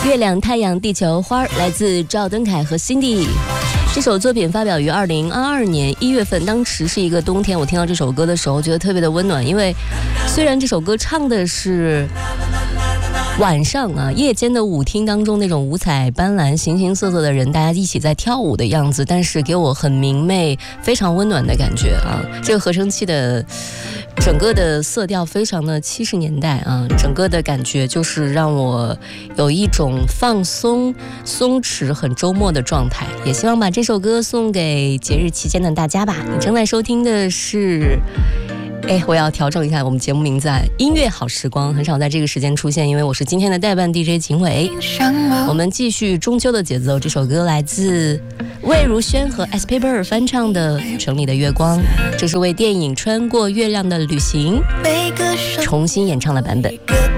月亮、太阳、地球、花儿，来自赵登凯和 Cindy。这首作品发表于2022年1月份，当时是一个冬天。我听到这首歌的时候，觉得特别的温暖，因为虽然这首歌唱的是晚上夜间的舞厅当中那种五彩斑斓、形形色色的人，大家一起在跳舞的样子，但是给我很明媚、非常温暖的感觉啊！这个合成器的整个的色调非常的70年代啊，整个的感觉就是让我有一种放松、松弛、很周末的状态。也希望把这首歌送给节日期间的大家吧。你正在收听的是。我要调整一下我们节目名字音乐好时光很少在这个时间出现，因为我是今天的代班 DJ 秦伟。我们继续中秋的节奏，这首歌来自魏如萱和 S.Paper 翻唱的《城里的月光》，这是为电影《穿过月亮的旅行》重新演唱的版本。